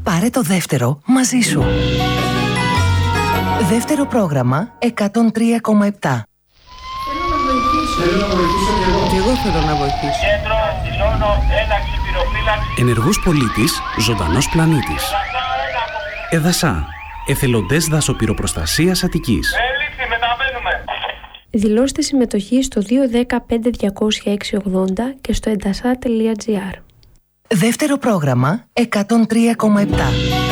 Πάρε το δεύτερο μαζί σου. Δεύτερο πρόγραμμα 103,7. Θέλω να βοηθήσω κι εγώ θέλω να βοηθήσω. Κέντρο, δηλώνω, ένταξη, πυροφύλαξη. Ενεργός πολίτης, ζωντανός πλανήτης. Εδασά, εθελοντές δασοπυροπροστασίας Αττικής. Έληξη, μεταβαίνουμε. Δηλώστε συμμετοχή στο 210-5-206-80 και στο edasa.gr. Δεύτερο πρόγραμμα 103,7.